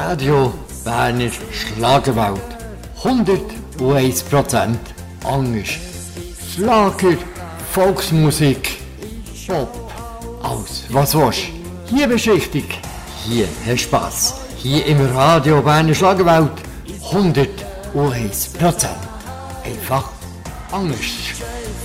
Radio Berner Schlagerwelt. 101% Angst. Schlager, Volksmusik, Pop, alles, was willst. Hier bist du richtig. Hier hast du Spass. Hier im Radio Berner Schlagerwelt. 101%. Einfach Angst.